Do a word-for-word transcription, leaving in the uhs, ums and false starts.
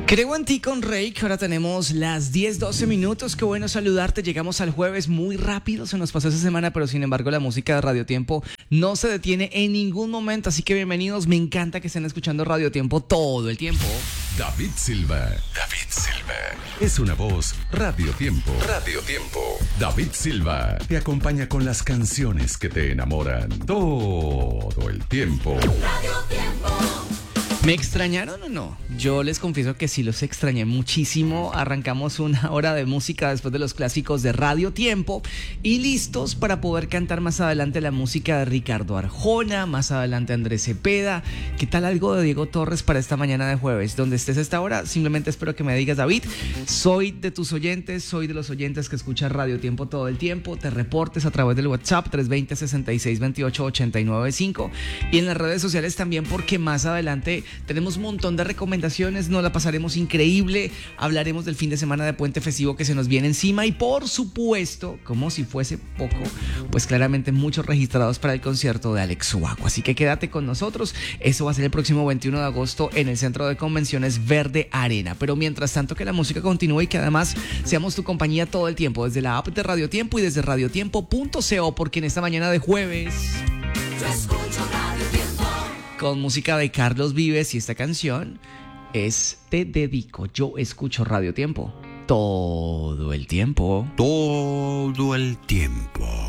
Creo en ti con Rey, que ahora tenemos las diez doce minutos. Qué bueno saludarte. Llegamos al jueves muy rápido, se nos pasó esa semana, pero sin embargo la música de Radio Tiempo no se detiene en ningún momento. Así que bienvenidos, me encanta que estén escuchando Radio Tiempo todo el tiempo. David Silva. David Silva. Es una voz Radio Tiempo. Radio Tiempo. David Silva te acompaña con las canciones que te enamoran todo el tiempo. Radio Tiempo. ¿Me extrañaron o no? Yo les confieso que sí los extrañé muchísimo. Arrancamos una hora de música después de los clásicos de Radio Tiempo y listos para poder cantar más adelante la música de Ricardo Arjona, más adelante Andrés Cepeda. ¿Qué tal algo de Diego Torres para esta mañana de jueves? Donde estés a esta hora, simplemente espero que me digas: David, soy de tus oyentes, soy de los oyentes que escuchan Radio Tiempo todo el tiempo. Te reportes a través del WhatsApp tres dos cero, seis seis dos ocho, ocho nueve cinco y en las redes sociales también, porque más adelante tenemos un montón de recomendaciones, nos la pasaremos increíble, hablaremos del fin de semana de puente festivo que se nos viene encima y por supuesto, como si fuese poco, pues claramente muchos registrados para el concierto de Alex Ubago. Así que quédate con nosotros, eso va a ser el próximo veintiuno de agosto en el Centro de Convenciones Verde Arena. Pero mientras tanto, que la música continúe y que además seamos tu compañía todo el tiempo, desde la app de Radio Tiempo y desde radiotiempo punto co, porque en esta mañana de jueves Yo escucho Radio Tiempo. con música de Carlos Vives, y esta canción es Te Dedico. Yo escucho Radio Tiempo todo el tiempo. Todo el tiempo.